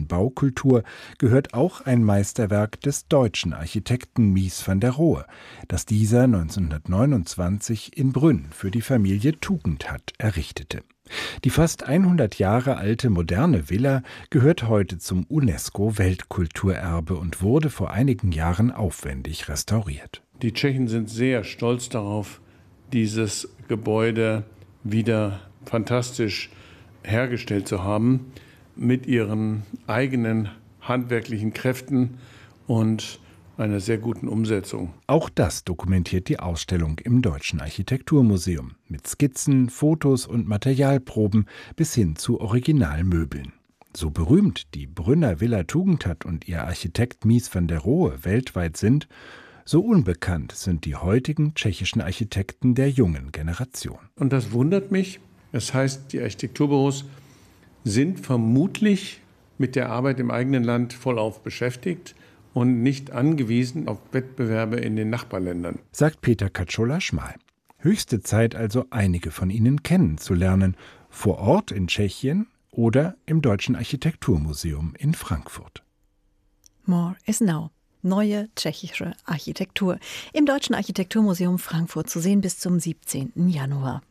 Baukultur gehört auch ein Meisterwerk des deutschen Architekten Mies van der Rohe, das dieser 1929 in Brünn für die Familie Tugendhat errichtete. Die fast 100 Jahre alte moderne Villa gehört heute zum UNESCO-Weltkulturerbe und wurde vor einigen Jahren aufwendig restauriert. Die Tschechen sind sehr stolz darauf, dieses Gebäude wieder fantastisch hergestellt zu haben, mit ihren eigenen handwerklichen Kräften und einer sehr guten Umsetzung. Auch das dokumentiert die Ausstellung im Deutschen Architekturmuseum mit Skizzen, Fotos und Materialproben bis hin zu Originalmöbeln. So berühmt die Brünner Villa Tugendhat und ihr Architekt Mies van der Rohe weltweit sind, so unbekannt sind die heutigen tschechischen Architekten der jungen Generation. Und das wundert mich. Das heißt, die Architekturbüros sind vermutlich mit der Arbeit im eigenen Land vollauf beschäftigt und nicht angewiesen auf Wettbewerbe in den Nachbarländern, sagt Peter Katschola-Schmal. Höchste Zeit also, einige von ihnen kennenzulernen, vor Ort in Tschechien oder im Deutschen Architekturmuseum in Frankfurt. More is now. Neue tschechische Architektur. Im Deutschen Architekturmuseum Frankfurt zu sehen bis zum 17. Januar.